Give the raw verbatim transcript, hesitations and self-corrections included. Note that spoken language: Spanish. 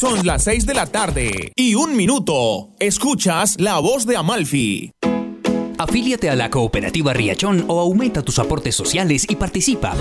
Son las seis de la tarde y un minuto. Escuchas La Voz de Amalfi. Afíliate a la Cooperativa Riachón o aumenta tus aportes sociales y participa